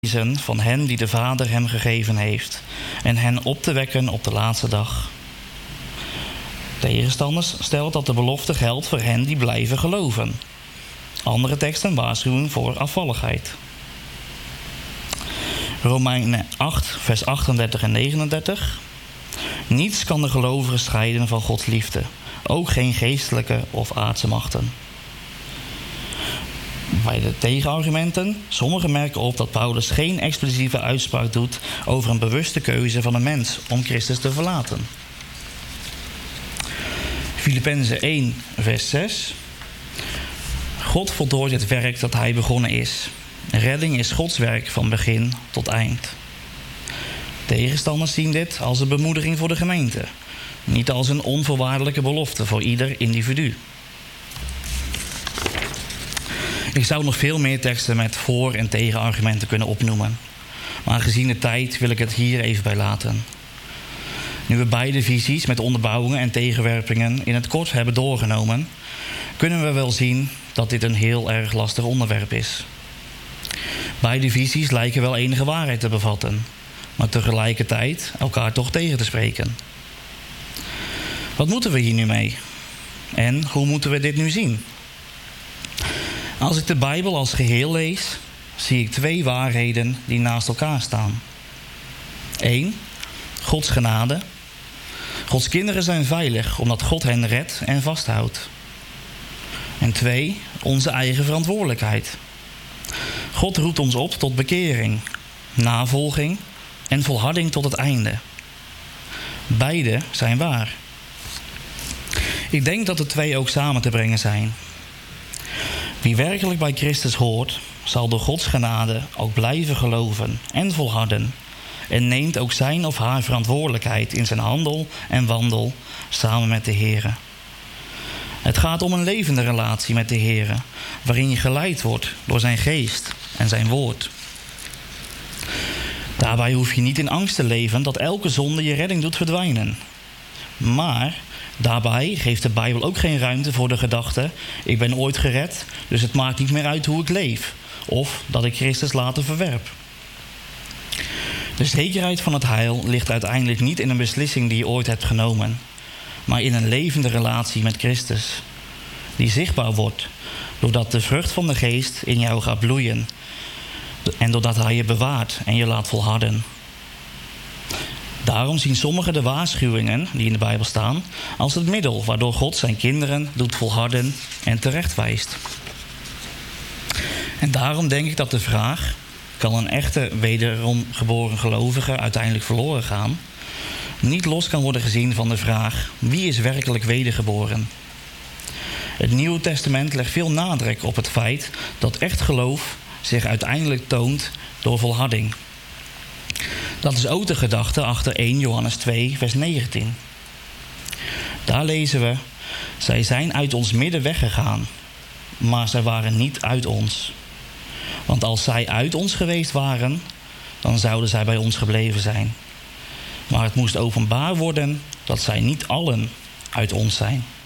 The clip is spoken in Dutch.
van hen die de Vader hem gegeven heeft en hen op te wekken op de laatste dag. Tegenstanders stelt dat de belofte geldt voor hen die blijven geloven. Andere teksten waarschuwen voor afvalligheid. Romeinen 8, vers 38 en 39. Niets kan de gelovigen scheiden van Gods liefde, ook geen geestelijke of aardse machten. Bij de tegenargumenten, sommigen merken op dat Paulus geen expliciete uitspraak doet over een bewuste keuze van een mens om Christus te verlaten. Filippenzen 1, vers 6. God voltooit het werk dat hij begonnen is. Redding is Gods werk van begin tot eind. Tegenstanders zien dit als een bemoediging voor de gemeente, niet als een onvoorwaardelijke belofte voor ieder individu. Ik zou nog veel meer teksten met voor- en tegenargumenten kunnen opnoemen, maar gezien de tijd wil ik het hier even bij laten. Nu we beide visies met onderbouwingen en tegenwerpingen in het kort hebben doorgenomen, kunnen we wel zien dat dit een heel erg lastig onderwerp is. Beide visies lijken wel enige waarheid te bevatten, maar tegelijkertijd elkaar toch tegen te spreken. Wat moeten we hier nu mee? En hoe moeten we dit nu zien? Als ik de Bijbel als geheel lees, zie ik twee waarheden die naast elkaar staan. 1. Gods genade. Gods kinderen zijn veilig omdat God hen redt en vasthoudt. En 2. Onze eigen verantwoordelijkheid. God roept ons op tot bekering, navolging en volharding tot het einde. Beide zijn waar. Ik denk dat de twee ook samen te brengen zijn. Wie werkelijk bij Christus hoort, zal door Gods genade ook blijven geloven en volharden en neemt ook zijn of haar verantwoordelijkheid in zijn handel en wandel samen met de Here. Het gaat om een levende relatie met de Here, waarin je geleid wordt door zijn geest en zijn woord. Daarbij hoef je niet in angst te leven dat elke zonde je redding doet verdwijnen. Maar daarbij geeft de Bijbel ook geen ruimte voor de gedachte: ik ben ooit gered, dus het maakt niet meer uit hoe ik leef, of dat ik Christus later verwerp. De zekerheid van het heil ligt uiteindelijk niet in een beslissing die je ooit hebt genomen, maar in een levende relatie met Christus, die zichtbaar wordt doordat de vrucht van de geest in jou gaat bloeien en doordat hij je bewaart en je laat volharden. Daarom zien sommigen de waarschuwingen die in de Bijbel staan als het middel waardoor God zijn kinderen doet volharden en terechtwijst. En daarom denk ik dat de vraag: kan een echte wederom geboren gelovige uiteindelijk verloren gaan, niet los kan worden gezien van de vraag: wie is werkelijk wedergeboren? Het Nieuwe Testament legt veel nadruk op het feit dat echt geloof zich uiteindelijk toont door volharding. Dat is ook de gedachte achter 1 Johannes 2, vers 19. Daar lezen we: zij zijn uit ons midden weggegaan, maar zij waren niet uit ons. Want als zij uit ons geweest waren, dan zouden zij bij ons gebleven zijn. Maar het moest openbaar worden dat zij niet allen uit ons zijn.